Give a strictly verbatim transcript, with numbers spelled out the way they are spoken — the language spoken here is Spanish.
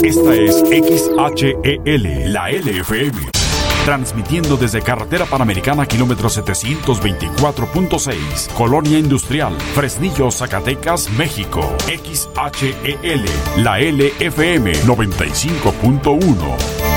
Esta es X H E L, la L F M. Transmitiendo desde Carretera Panamericana, kilómetro setecientos veinticuatro punto seis, Colonia Industrial, Fresnillo, Zacatecas, México. X H E L, la L F M noventa y cinco punto uno.